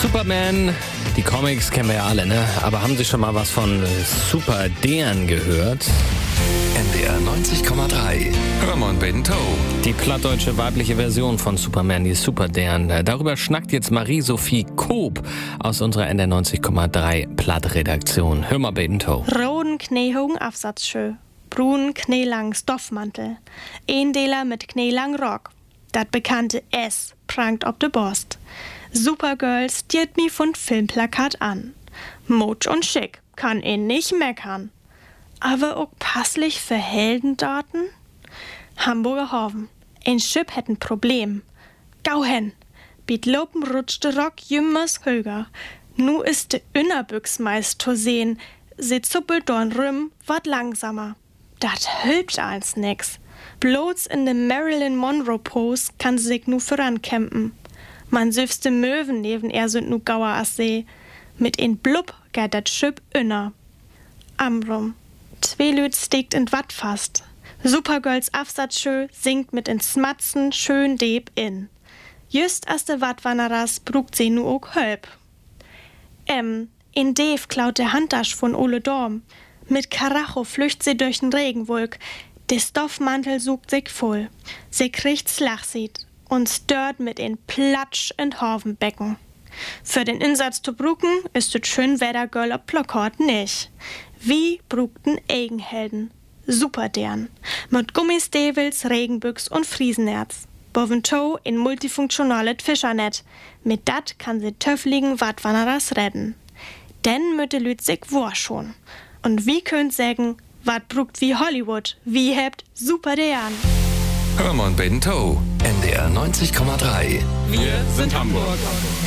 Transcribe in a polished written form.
Superman, die Comics kennen wir ja alle, ne? Aber haben Sie schon mal was von Super Dern gehört? NDR 90,3. Hör mal Bento. Die plattdeutsche weibliche Version von Superman, die Super Dern. Darüber schnackt jetzt Marie-Sophie Koop aus unserer NDR 90,3 Plattredaktion. Hör mal Bento. Roden kneehogen Afsatzschö. Brunen kneelang Stoffmantel. Eendeler mit kneelang Rock. Dat bekannte S prangt ob de Borst. Supergirl stiert mi von Filmplakat an. Mutsch und schick, kann ihn nicht meckern. Aber auch passlich für Heldendaten? Hamburger Hoven. Ein Schiff hätt ein Problem. Gau hen. Biet lopen rutscht de Rock jümmers höger. Nu ist de Innerbüchs meist to sehen. Se zuppelt dorn rüm, wat langsamer. Dat hülpt als nix. Bloß in de Marilyn Monroe Pose kann sie sich nu vorankämpen. Man süfste Möwen neben er sind nu gauer as See. Mit in Blub geht dat Schiff inner. Amrum. 2 Lüt steckt in Watt fast. Supergirls Afsatzschö singt mit in Smatzen schön deb in. Just as de Wattwannerers brugt sie nu ook Hölp. In Dave klaut der Handtasch von Ole Dorm. Mit Karacho flücht sie durch den Regenwolk. Der Stoffmantel sucht sich voll. Sie kriegt's Lachsied und stört mit in Platsch in Horvenbecken. Für den Insatz zu brucken ist das schön Wettergirl ob Plockhort nicht. Wie brugten Eigenhelden. Super dern. Mit Gummistevels, Regenbüchs und Friesenerz. Boventow in multifunktionales Fischernetz. Mit dat kann sie töffligen Wattwannerers redden. Denn mütte Lüt sich war schon. Und wie könnt sagen, wat brugt wie Hollywood, wie hebt super dern. Hör mal Bento. NDR 90,3. Wir sind Hamburg.